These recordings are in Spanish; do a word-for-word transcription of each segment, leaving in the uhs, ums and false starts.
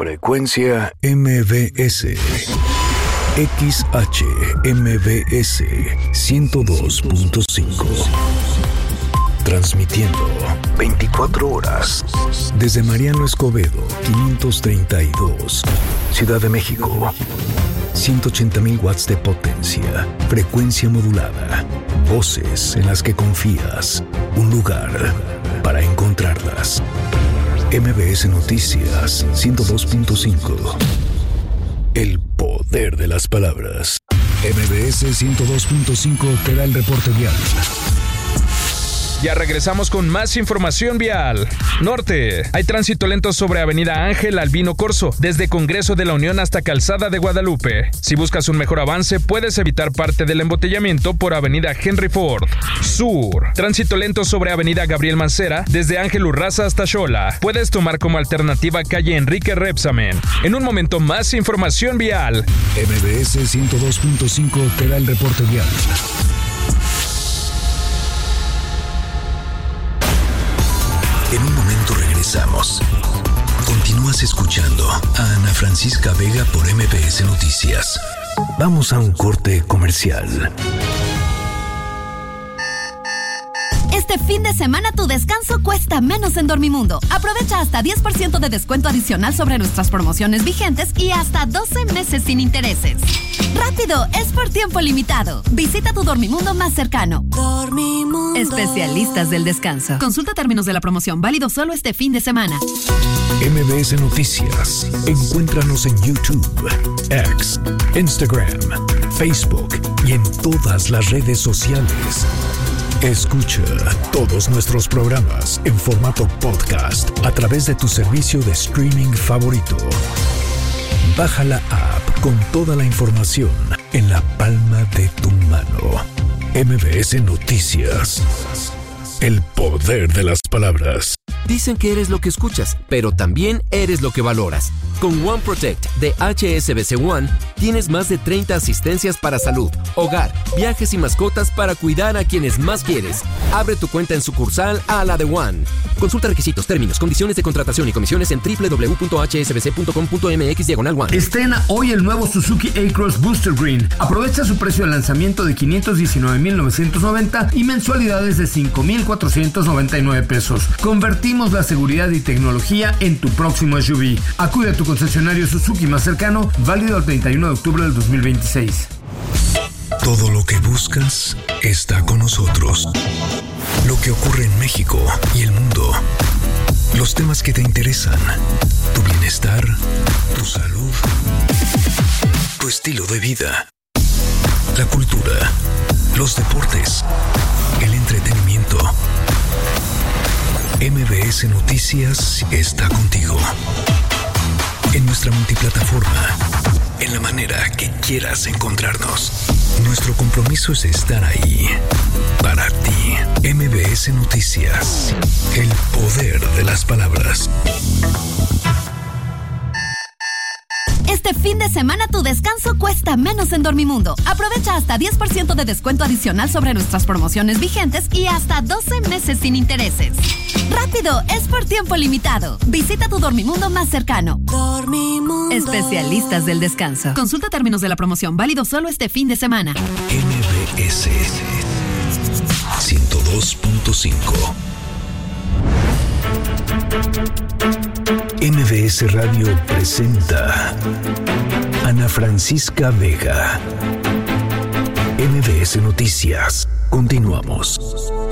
Frecuencia M V S. X H M V S ciento dos punto cinco. Transmitiendo veinticuatro horas desde Mariano Escobedo, quinientos treinta y dos, Ciudad de México. ciento ochenta mil watts de potencia, frecuencia modulada, voces en las que confías, un lugar para encontrarlas. M V S Noticias ciento dos punto cinco. El poder de las palabras. M V S ciento dos punto cinco te da el reporte vial. Ya regresamos con más información vial. Norte. Hay tránsito lento sobre Avenida Ángel Albino Corzo, desde Congreso de la Unión hasta Calzada de Guadalupe. Si buscas un mejor avance, puedes evitar parte del embotellamiento por Avenida Henry Ford. Sur. Tránsito lento sobre Avenida Gabriel Mancera, desde Ángel Urraza hasta Xola. Puedes tomar como alternativa calle Enrique Repsamen. En un momento más información vial. M V S ciento dos punto cinco te da el reporte vial. En un momento regresamos. Continúas escuchando a Ana Francisca Vega por M V S Noticias. Vamos a un corte comercial. Este fin de semana tu descanso cuesta menos en Dormimundo. Aprovecha hasta diez por ciento de descuento adicional sobre nuestras promociones vigentes y hasta doce meses sin intereses. ¡Rápido! Es por tiempo limitado. Visita tu Dormimundo más cercano. Dormimundo. Especialistas del descanso. Consulta términos de la promoción. Válido solo este fin de semana. M V S Noticias. Encuéntranos en YouTube, X, Instagram, Facebook y en todas las redes sociales. Escucha todos nuestros programas en formato podcast a través de tu servicio de streaming favorito. Baja la app con toda la información en la palma de tu mano. M V S Noticias. El poder de las palabras. Dicen que eres lo que escuchas, pero también eres lo que valoras. Con One Protect de H S B C One tienes más de treinta asistencias para salud, hogar, viajes y mascotas para cuidar a quienes más quieres. Abre tu cuenta en sucursal a la de One. Consulta requisitos, términos, condiciones de contratación y comisiones en doble u doble u doble u punto h s b c punto com punto m x diagonal one. Estrena hoy el nuevo Suzuki A-Cross Booster Green. Aprovecha su precio de lanzamiento de quinientos diecinueve mil novecientos noventa y mensualidades de cinco mil cuatrocientos noventa y nueve pesos. Convertimos la seguridad y tecnología en tu próximo S U V. Acude a tu concesionario Suzuki más cercano, válido el treinta y uno de octubre del dos mil veintiséis. Todo lo que buscas está con nosotros. Lo que ocurre en México y el mundo. Los temas que te interesan. Tu bienestar, tu salud, tu estilo de vida. La cultura, los deportes, el entretenimiento. M V S Noticias está contigo. En nuestra multiplataforma, en la manera que quieras encontrarnos. Nuestro compromiso es estar ahí, para ti. M V S Noticias, el poder de las palabras. Este fin de semana tu descanso cuesta menos en Dormimundo. Aprovecha hasta diez por ciento de descuento adicional sobre nuestras promociones vigentes y hasta doce meses sin intereses. ¡Rápido! Es por tiempo limitado. Visita tu Dormimundo más cercano. Dormimundo. Especialistas del descanso. Consulta términos de la promoción. Válido solo este fin de semana. M V S ciento dos punto cinco. M V S Radio presenta Ana Francisca Vega. M V S Noticias. Continuamos.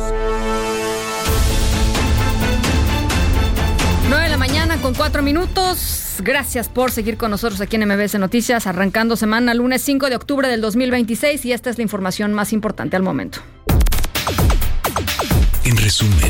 nueve de la mañana con cuatro minutos. Gracias por seguir con nosotros aquí en M V S Noticias, arrancando semana lunes cinco de octubre del dos mil veintiséis, y esta es la información más importante al momento. En resumen.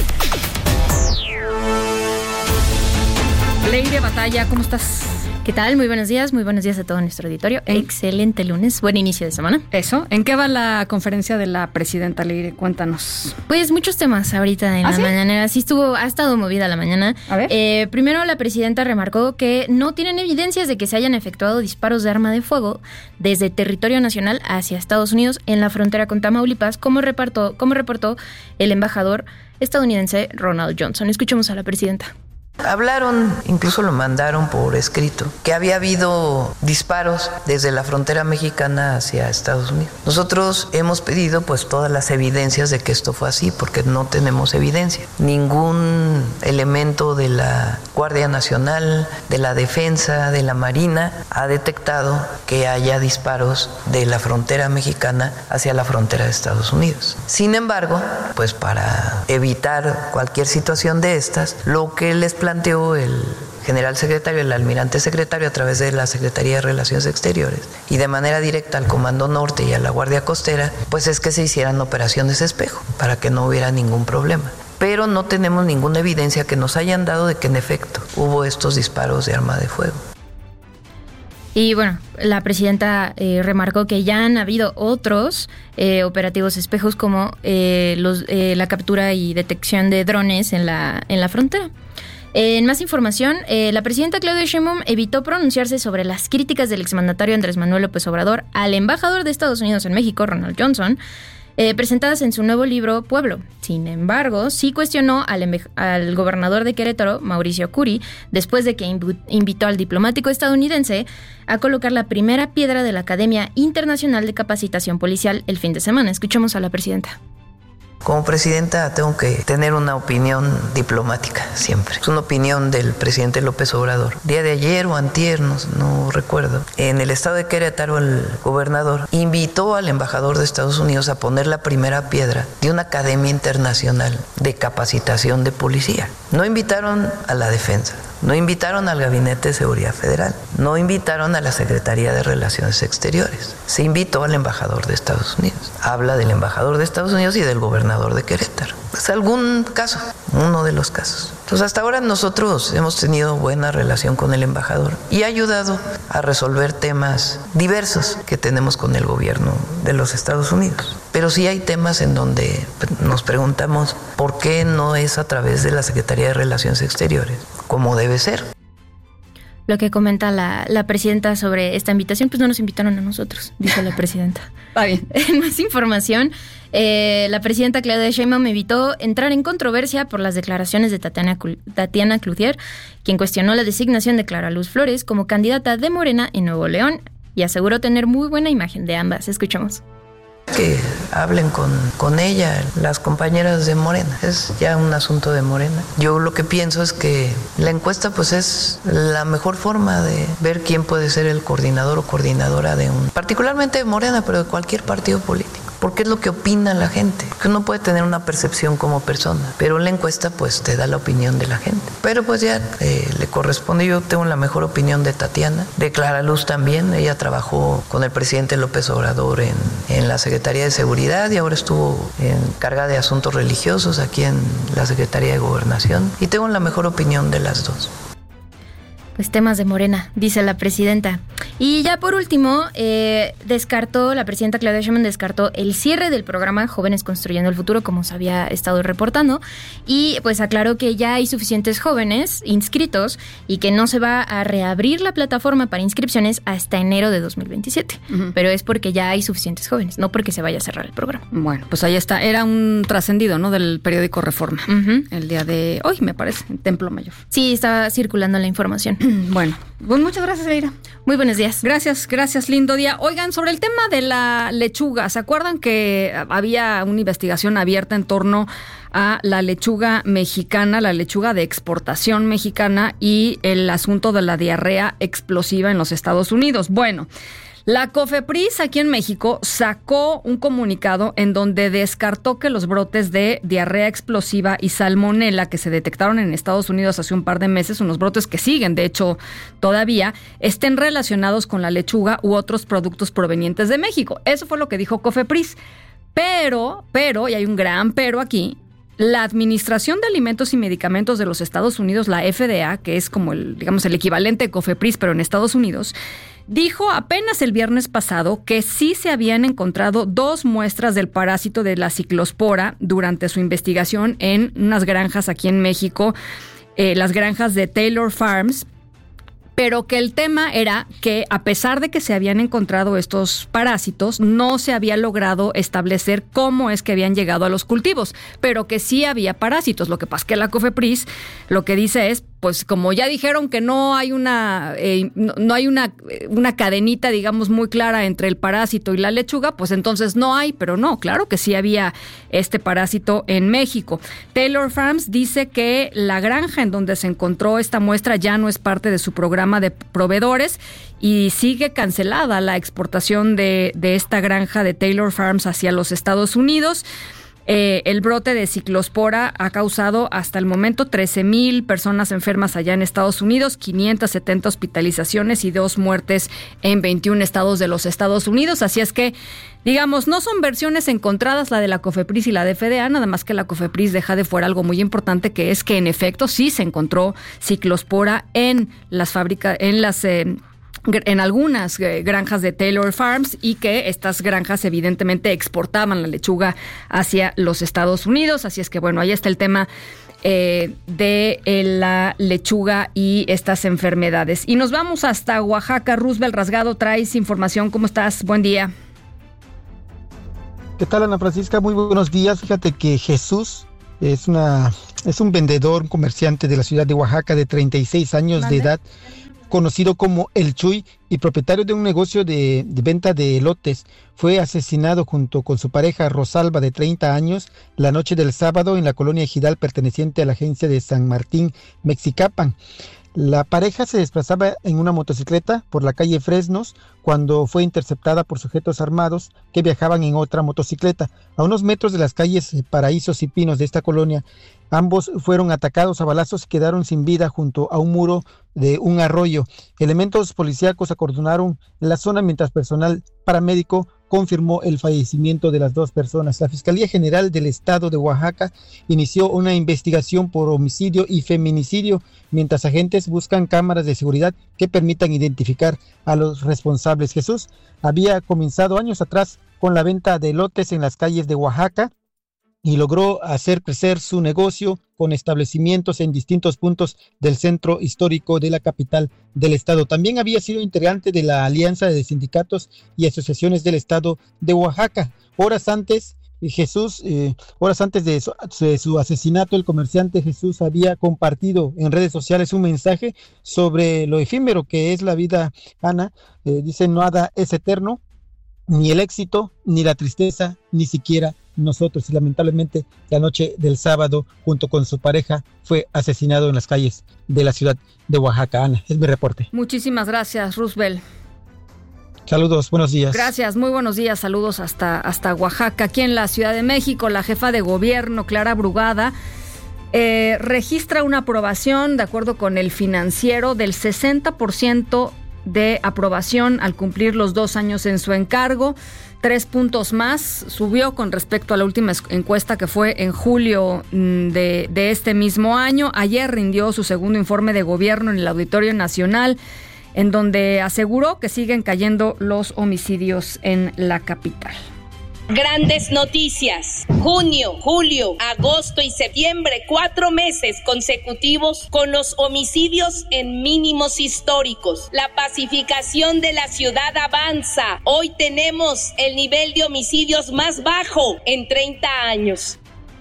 Leire Batalla, ¿cómo estás? ¿Qué tal? Muy buenos días, muy buenos días a todo nuestro auditorio. Excelente lunes, buen inicio de semana. Eso, ¿en qué va la conferencia de la presidenta, Leire? Cuéntanos. Pues muchos temas ahorita en ¿Ah, la sí? mañanera. Sí estuvo, ha estado movida la mañana. A ver. Eh, primero la presidenta remarcó que no tienen evidencias de que se hayan efectuado disparos de arma de fuego desde territorio nacional hacia Estados Unidos en la frontera con Tamaulipas, como reportó, como reportó el embajador estadounidense Ronald Johnson. Escuchemos a la presidenta. Hablaron, incluso lo mandaron por escrito, que había habido disparos desde la frontera mexicana hacia Estados Unidos. Nosotros hemos pedido pues todas las evidencias de que esto fue así, porque no tenemos evidencia. Ningún elemento de la Guardia Nacional, de la Defensa, de la Marina ha detectado que haya disparos de la frontera mexicana hacia la frontera de Estados Unidos. Sin embargo, pues para evitar cualquier situación de estas, lo que les planteó el general secretario, el almirante secretario, a través de la Secretaría de Relaciones Exteriores y de manera directa al Comando Norte y a la Guardia Costera, pues es que se hicieran operaciones espejo para que no hubiera ningún problema. Pero no tenemos ninguna evidencia que nos hayan dado de que en efecto hubo estos disparos de arma de fuego. Y bueno, la presidenta eh, remarcó que ya han habido otros eh, operativos espejos como eh, los, eh, la captura y detección de drones en la, en la frontera. En más información, eh, la presidenta Claudia Sheinbaum evitó pronunciarse sobre las críticas del exmandatario Andrés Manuel López Obrador al embajador de Estados Unidos en México, Ronald Johnson, eh, presentadas en su nuevo libro Pueblo. Sin embargo, sí cuestionó al, embe- al gobernador de Querétaro, Mauricio Curi, después de que inv- invitó al diplomático estadounidense a colocar la primera piedra de la Academia Internacional de Capacitación Policial el fin de semana. Escuchemos a la presidenta. Como presidenta tengo que tener una opinión diplomática siempre. Es una opinión del presidente López Obrador. Día de ayer o antier, no, no recuerdo, en el estado de Querétaro el gobernador invitó al embajador de Estados Unidos a poner la primera piedra de una academia internacional de capacitación de policía. No invitaron a la defensa, no invitaron al Gabinete de Seguridad Federal, no invitaron a la Secretaría de Relaciones Exteriores. Se invitó al embajador de Estados Unidos. Habla del embajador de Estados Unidos y del gobernador de Querétaro. Es algún caso, uno de los casos. Entonces hasta ahora nosotros hemos tenido buena relación con el embajador y ha ayudado a resolver temas diversos que tenemos con el gobierno de los Estados Unidos. Pero sí hay temas en donde nos preguntamos por qué no es a través de la Secretaría de Relaciones Exteriores, como debe ser. Lo que comenta la, la presidenta sobre esta invitación, pues no nos invitaron a nosotros, dice la presidenta. Está bien. En más información, eh, la presidenta Claudia Sheinbaum evitó entrar en controversia por las declaraciones de Tatiana, Tatiana Cloutier, quien cuestionó la designación de Clara Luz Flores como candidata de Morena en Nuevo León y aseguró tener muy buena imagen de ambas. Escuchemos. Que hablen con, con ella, las compañeras de Morena. Es ya un asunto de Morena. Yo lo que pienso es que la encuesta pues es la mejor forma de ver quién puede ser el coordinador o coordinadora de un, particularmente de Morena, pero de cualquier partido político. Porque es lo que opina la gente. Que uno puede tener una percepción como persona, pero la encuesta pues te da la opinión de la gente. Pero pues ya eh, le corresponde. Yo tengo la mejor opinión de Tatiana, de Clara Luz también. Ella trabajó con el presidente López Obrador en, en la Secretaría de Seguridad y ahora estuvo encargada de asuntos religiosos aquí en la Secretaría de Gobernación. Y tengo la mejor opinión de las dos. Pues temas de Morena, dice la presidenta. Y ya por último, eh, descartó, la presidenta Claudia Sheinbaum descartó el cierre del programa Jóvenes Construyendo el Futuro, como se había estado reportando, y pues aclaró que ya hay suficientes jóvenes inscritos y que no se va a reabrir la plataforma para inscripciones hasta enero de dos mil veintisiete. Uh-huh. Pero es porque ya hay suficientes jóvenes, no porque se vaya a cerrar el programa. Bueno, pues ahí está. Era un trascendido, ¿no? Del periódico Reforma. Uh-huh. El día de hoy, me parece, en Templo Mayor. Sí, estaba circulando la información. Bueno, pues muchas gracias, Eira. Muy buenos días. Gracias, gracias, lindo día. Oigan, sobre el tema de la lechuga, ¿se acuerdan que había una investigación abierta en torno a la lechuga mexicana, la lechuga de exportación mexicana y el asunto de la diarrea explosiva en los Estados Unidos? Bueno, la COFEPRIS aquí en México sacó un comunicado en donde descartó que los brotes de diarrea explosiva y salmonela que se detectaron en Estados Unidos hace un par de meses, unos brotes que siguen, de hecho, todavía, estén relacionados con la lechuga u otros productos provenientes de México. Eso fue lo que dijo COFEPRIS. Pero, pero, y hay un gran pero aquí, la Administración de Alimentos y Medicamentos de los Estados Unidos, la F D A, que es como el, digamos, el equivalente de COFEPRIS, pero en Estados Unidos, dijo apenas el viernes pasado que sí se habían encontrado dos muestras del parásito de la ciclospora durante su investigación en unas granjas aquí en México, eh, las granjas de Taylor Farms, pero que el tema era que a pesar de que se habían encontrado estos parásitos, no se había logrado establecer cómo es que habían llegado a los cultivos, pero que sí había parásitos. Lo que pasa es que la COFEPRIS lo que dice es, pues como ya dijeron que no hay una eh, no, no hay una, una cadenita, digamos, muy clara entre el parásito y la lechuga, pues entonces no hay, pero no, claro que sí había este parásito en México. Taylor Farms dice que la granja en donde se encontró esta muestra ya no es parte de su programa de proveedores y sigue cancelada la exportación de, de esta granja de Taylor Farms hacia los Estados Unidos. Eh, el brote de ciclospora ha causado hasta el momento trece mil personas enfermas allá en Estados Unidos, quinientas setenta hospitalizaciones y dos muertes en veintiún estados de los Estados Unidos. Así es que, digamos, no son versiones encontradas la de la COFEPRIS y la de F D A, nada más que la COFEPRIS deja de fuera algo muy importante, que es que en efecto sí se encontró ciclospora en las fábricas, en las... Eh, en algunas granjas de Taylor Farms y que estas granjas evidentemente exportaban la lechuga hacia los Estados Unidos. Así es que bueno, ahí está el tema eh, de eh, la lechuga y estas enfermedades. Y nos vamos hasta Oaxaca. Roosevelt Rasgado, traes información. ¿Cómo estás? Buen día. ¿Qué tal, Ana Francisca? Muy buenos días. Fíjate que Jesús es una es un vendedor, un comerciante de la ciudad de Oaxaca de treinta y seis años ¿Mande? de edad, conocido como El Chuy y propietario de un negocio de, de venta de elotes. Fue asesinado junto con su pareja Rosalba, de treinta años, la noche del sábado en la colonia Ejidal perteneciente a la agencia de San Martín, Mexicapan. La pareja se desplazaba en una motocicleta por la calle Fresnos cuando fue interceptada por sujetos armados que viajaban en otra motocicleta. A unos metros de las calles Paraísos y Pinos de esta colonia, ambos fueron atacados a balazos y quedaron sin vida junto a un muro de un arroyo. Elementos policíacos acordonaron la zona mientras personal paramédico confirmó el fallecimiento de las dos personas. La Fiscalía General del Estado de Oaxaca inició una investigación por homicidio y feminicidio, mientras agentes buscan cámaras de seguridad que permitan identificar a los responsables. Jesús había comenzado años atrás con la venta de elotes en las calles de Oaxaca y logró hacer crecer su negocio con establecimientos en distintos puntos del centro histórico de la capital del estado. También había sido integrante de la Alianza de Sindicatos y Asociaciones del Estado de Oaxaca. Horas antes, Jesús, eh, horas antes de su, de su asesinato, el comerciante Jesús había compartido en redes sociales un mensaje sobre lo efímero que es la vida, Ana. Eh, dice: nada es eterno, ni el éxito, ni la tristeza, ni siquiera nosotros. Y lamentablemente la noche del sábado, junto con su pareja, fue asesinado en las calles de la ciudad de Oaxaca. Ana, es mi reporte. Muchísimas gracias, Roosevelt. Saludos, buenos días. Gracias, muy buenos días, saludos hasta, hasta Oaxaca. Aquí en la Ciudad de México, la jefa de gobierno, Clara Brugada, eh, registra una aprobación, de acuerdo con El Financiero, del sesenta por ciento de aprobación al cumplir los dos años en su encargo. Tres puntos más subió con respecto a la última encuesta, que fue en julio de, de este mismo año. Ayer rindió su segundo informe de gobierno en el Auditorio Nacional, en donde aseguró que siguen cayendo los homicidios en la capital. Grandes noticias. Junio, julio, agosto y septiembre, cuatro meses consecutivos con los homicidios en mínimos históricos. La pacificación de la ciudad avanza. Hoy tenemos el nivel de homicidios más bajo en treinta años.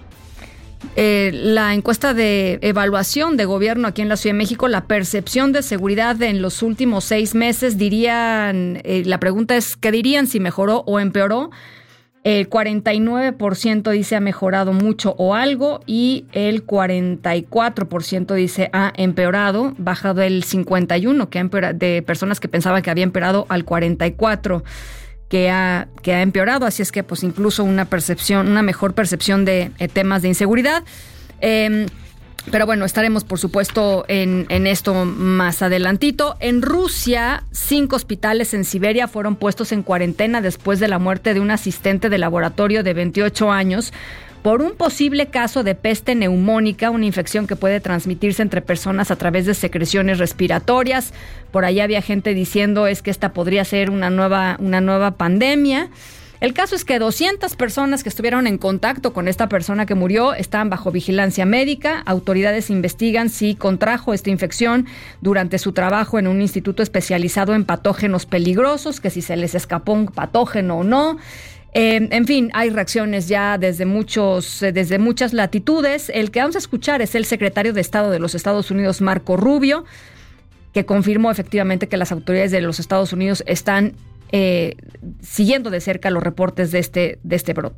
Eh, la encuesta de evaluación de gobierno aquí en la Ciudad de México, la percepción de seguridad en los últimos seis meses, dirían, eh, la pregunta es, ¿qué dirían si mejoró o empeoró? El cuarenta y nueve por ciento dice ha mejorado mucho o algo y el cuarenta y cuatro por ciento dice ha empeorado, bajado el cincuenta y uno por ciento que ha empeorado, de personas que pensaban que había empeorado al cuarenta y cuatro por ciento que ha, que ha empeorado. Así es que pues incluso una percepción, una mejor percepción de eh, temas de inseguridad. Eh, Pero bueno, estaremos por supuesto en, en esto más adelantito. En Rusia, cinco hospitales en Siberia fueron puestos en cuarentena después de la muerte de un asistente de laboratorio de veintiocho años por un posible caso de peste neumónica, una infección que puede transmitirse entre personas a través de secreciones respiratorias. Por ahí había gente diciendo es que esta podría ser una nueva, una nueva pandemia. El caso es que doscientas personas que estuvieron en contacto con esta persona que murió están bajo vigilancia médica. Autoridades investigan si contrajo esta infección durante su trabajo en un instituto especializado en patógenos peligrosos, que si se les escapó un patógeno o no. Eh, en fin, hay reacciones ya desde muchos, eh, desde muchas latitudes. El que vamos a escuchar es el secretario de Estado de los Estados Unidos, Marco Rubio, que confirmó efectivamente que las autoridades de los Estados Unidos están eh, siguiendo de cerca los reportes de este, de este brote.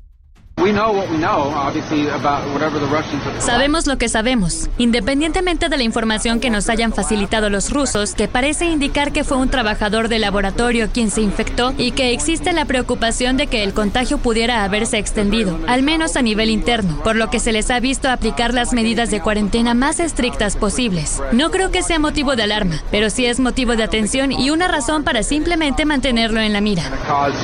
Sabemos lo que sabemos, independientemente de la información que nos hayan facilitado los rusos, que parece indicar que fue un trabajador de laboratorio quien se infectó y que existe la preocupación de que el contagio pudiera haberse extendido, al menos a nivel interno, por lo que se les ha visto aplicar las medidas de cuarentena más estrictas posibles. No creo que sea motivo de alarma, pero sí es motivo de atención y una razón para simplemente mantenerlo en la mira.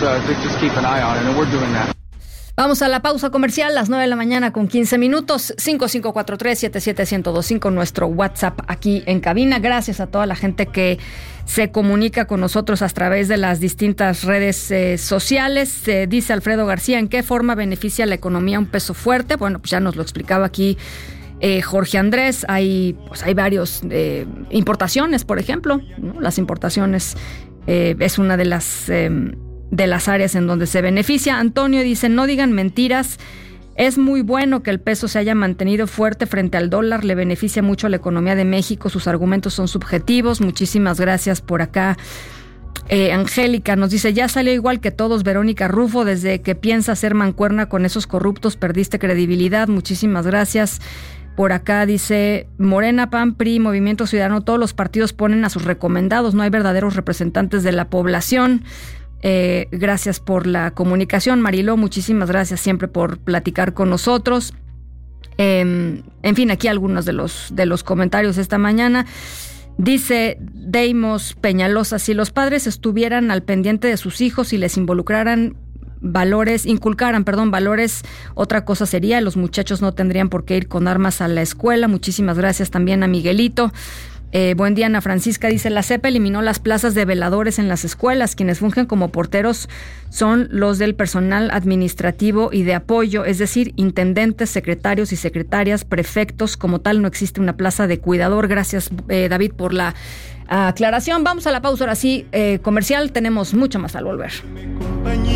Vamos a la pausa comercial, las nueve de la mañana con quince minutos, cinco cinco cuatro tres, siete siete uno cero dos cinco, nuestro WhatsApp aquí en cabina. Gracias a toda la gente que se comunica con nosotros a través de las distintas redes eh, sociales. Eh, dice Alfredo García, ¿en qué forma beneficia la economía un peso fuerte? Bueno, pues ya nos lo explicaba aquí eh, Jorge Andrés. Hay, pues hay varios eh, importaciones, por ejemplo, ¿no? Las importaciones eh, es una de las... Eh, de las áreas en donde se beneficia. Antonio dice, no digan mentiras, es muy bueno que el peso se haya mantenido fuerte frente al dólar, le beneficia mucho a la economía de México, sus argumentos son subjetivos. Muchísimas gracias por acá. Eh, Angélica nos dice, ya salió igual que todos Verónica Rufo, desde que piensa hacer mancuerna con esos corruptos perdiste credibilidad. Muchísimas gracias. Por acá dice, Morena, P A N, P R I, Movimiento Ciudadano, todos los partidos ponen a sus recomendados, no hay verdaderos representantes de la población. Eh, gracias por la comunicación, Mariló, muchísimas gracias siempre por platicar con nosotros. Eh, en fin, aquí algunos de los, de los comentarios esta mañana. Dice Deimos Peñalosa, si los padres estuvieran al pendiente de sus hijos y les involucraran valores, inculcaran, perdón, valores, otra cosa sería, los muchachos no tendrían por qué ir con armas a la escuela. Muchísimas gracias también a Miguelito. Eh, buen día, Ana Francisca dice, la C E P eliminó las plazas de veladores en las escuelas, quienes fungen como porteros son los del personal administrativo y de apoyo, es decir, intendentes, secretarios y secretarias, prefectos, como tal no existe una plaza de cuidador. Gracias, eh, David, por la aclaración. Vamos a la pausa ahora sí, eh, comercial, tenemos mucho más al volver.